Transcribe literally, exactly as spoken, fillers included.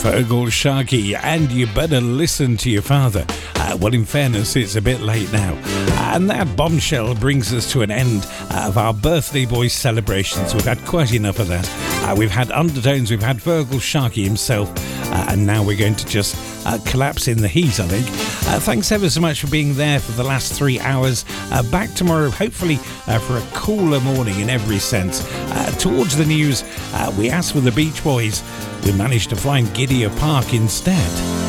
Fergal Sharkey, and you better listen to your father. Uh, well, in fairness, it's a bit late now. And that bombshell brings us to an end of our birthday boy celebrations. We've had quite enough of that. Uh, we've had Undertones, we've had Fergal Sharkey himself, uh, and now we're going to just uh, collapse in the heat, I think. Uh, thanks ever so much for being there for the last three hours. Uh, back tomorrow, hopefully, uh, for a cooler morning in every sense. Uh, towards the news, uh, we asked for the Beach Boys. We managed to find Gidea Park instead.